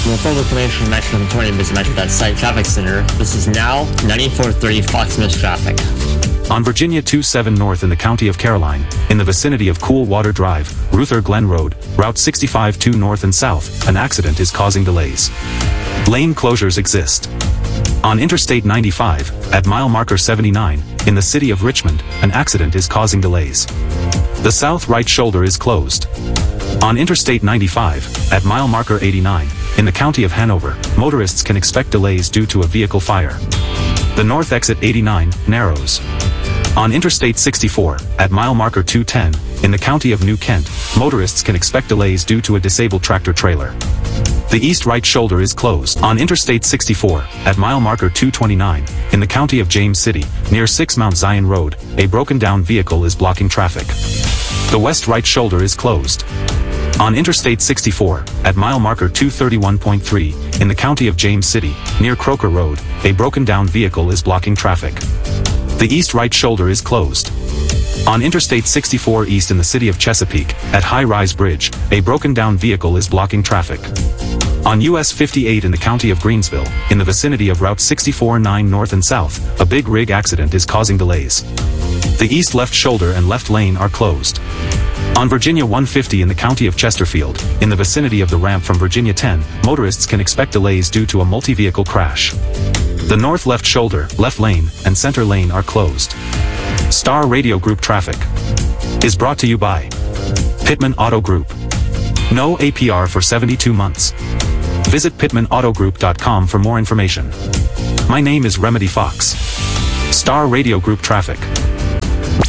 For full information on Metro 20, visit Metro.site traffic center. This is now 94.3 Fox News traffic. On Virginia 27 North in the county of Caroline, in the vicinity of Coolwater Drive, Ruther Glen Road, Route 65 2 North and South, an accident is causing delays. Lane closures exist. On Interstate 95, at mile marker 79, in the city of Richmond, an accident is causing delays. The south right shoulder is closed. On Interstate 95, at mile marker 89, in the county of Hanover, motorists can expect delays due to a vehicle fire. The north exit 89 narrows. On Interstate 64, at mile marker 210, in the county of New Kent, motorists can expect delays due to a disabled tractor-trailer. The east right shoulder is closed. On Interstate 64, at mile marker 229, in the county of James City, near 6 Mount Zion Road, a broken-down vehicle is blocking traffic. The west right shoulder is closed. On Interstate 64, at mile marker 231.3, in the county of James City, near Croker Road, a broken-down vehicle is blocking traffic. The east right shoulder is closed. On Interstate 64 East in the city of Chesapeake, at High Rise Bridge, a broken-down vehicle is blocking traffic. On US 58 in the county of Greensville, in the vicinity of Route 64-9 North and South, a big rig accident is causing delays. The east left shoulder and left lane are closed. On Virginia 150 in the county of Chesterfield, in the vicinity of the ramp from Virginia 10, motorists can expect delays due to a multi-vehicle crash. The north left shoulder, left lane, and center lane are closed. Star Radio Group traffic is brought to you by Pittman Auto Group. No APR for 72 months. Visit pittmanautogroup.com for more information. My name is Remedy Fox. Star Radio Group traffic.